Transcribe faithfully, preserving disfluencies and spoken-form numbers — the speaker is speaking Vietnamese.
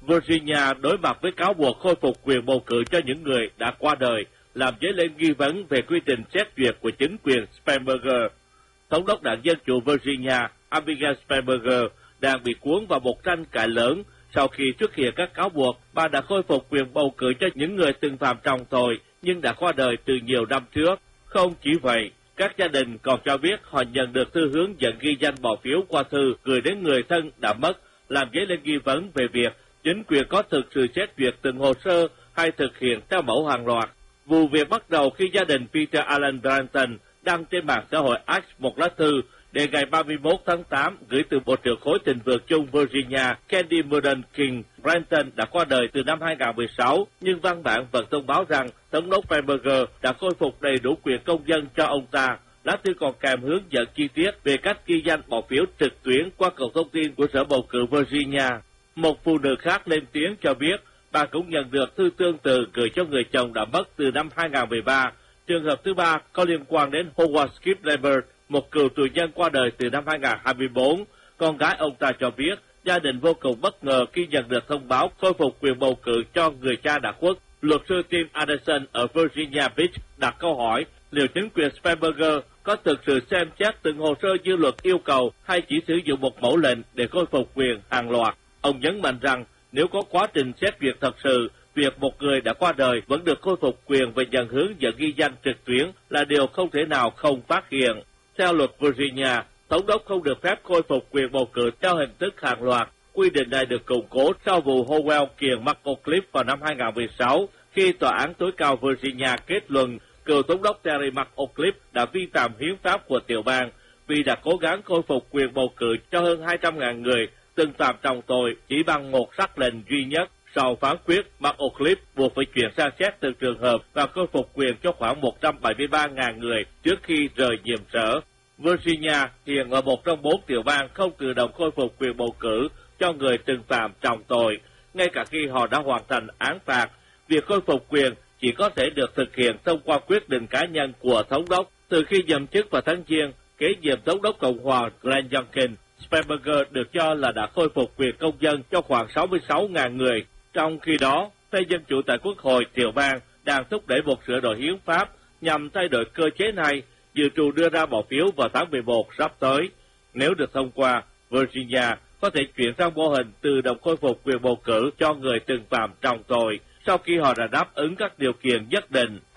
Virginia đối mặt với cáo buộc khôi phục quyền bầu cử cho những người đã qua đời, làm dấy lên nghi vấn về quy trình xét duyệt của chính quyền Spanberger. Thống đốc đảng Dân chủ Virginia Abigail Spanberger đang bị cuốn vào một tranh cãi lớn sau khi xuất hiện các cáo buộc bà đã khôi phục quyền bầu cử cho những người từng phạm trọng tội nhưng đã qua đời từ nhiều năm trước. Không chỉ vậy, các gia đình còn cho biết họ nhận được thư hướng dẫn ghi danh bỏ phiếu qua thư gửi đến người thân đã mất, làm dấy lên nghi vấn về việc chính quyền có thực sự xét duyệt từng hồ sơ hay thực hiện theo mẫu hàng loạt. Vụ việc bắt đầu khi gia đình Peter Allen Branton đăng trên mạng xã hội X một lá thư để ngày ba mươi mốt tháng tám gửi từ Bộ trưởng khối thịnh vượng chung Virginia Candy Murden King. Branton đã qua đời từ năm hai nghìn không trăm mười sáu, nhưng văn bản vẫn thông báo rằng Thống đốc Spanberger đã khôi phục đầy đủ quyền công dân cho ông ta. Lá thư còn kèm hướng dẫn chi tiết về cách ghi danh bỏ phiếu trực tuyến qua cổng thông tin của Sở Bầu cử Virginia. Một phụ nữ khác lên tiếng cho biết bà cũng nhận được thư tương tự gửi cho người chồng đã mất từ năm hai nghìn không trăm mười ba. Trường hợp thứ ba có liên quan đến Howard Skip Lambert, một cựu tù nhân qua đời từ năm hai nghìn không trăm hai mươi tư. Con gái ông ta cho biết gia đình vô cùng bất ngờ khi nhận được thông báo khôi phục quyền bầu cử cho người cha đã khuất. Luật sư Tim Anderson ở Virginia Beach đặt câu hỏi liệu chính quyền Spanberger có thực sự xem xét từng hồ sơ như luật yêu cầu hay chỉ sử dụng một mẫu lệnh để khôi phục quyền hàng loạt. Ông nhấn mạnh rằng nếu có quá trình xét duyệt thật sự, việc một người đã qua đời vẫn được khôi phục quyền và nhận hướng dẫn ghi danh trực tuyến là điều không thể nào không phát hiện. Theo luật Virginia, Thống đốc không được phép khôi phục quyền bầu cử theo hình thức hàng loạt. Quy định này được củng cố sau vụ Howell kiện McAuliffe vào năm hai nghìn không trăm mười sáu, khi Tòa án tối cao Virginia kết luận cựu Thống đốc Terry McAuliffe đã vi phạm hiến pháp của tiểu bang vì đã cố gắng khôi phục quyền bầu cử cho hơn hai trăm nghìn người từng phạm trọng tội chỉ bằng một sắc lệnh duy nhất. Sau phán quyết, McAuliffe buộc phải chuyển sang xét từng trường hợp và khôi phục quyền cho khoảng một trăm bảy mươi ba nghìn người trước khi rời nhiệm sở. Virginia hiện là một trong bốn tiểu bang không tự động khôi phục quyền bầu cử cho người từng phạm trọng tội. Ngay cả khi họ đã hoàn thành án phạt, việc khôi phục quyền chỉ có thể được thực hiện thông qua quyết định cá nhân của Thống đốc. Từ khi nhậm chức vào tháng Giêng, kế nhiệm Thống đốc Cộng hòa Glenn Youngkin, Spanberger được cho là đã khôi phục quyền công dân cho khoảng sáu mươi sáu nghìn người. Trong khi đó, phe Dân chủ tại Quốc hội tiểu bang đang thúc đẩy một sửa đổi hiến pháp nhằm thay đổi cơ chế này, dự trù đưa ra bỏ phiếu vào tháng mười một sắp tới. Nếu được thông qua, Virginia có thể chuyển sang mô hình tự động khôi phục quyền bầu cử cho người từng phạm trọng tội sau khi họ đã đáp ứng các điều kiện nhất định.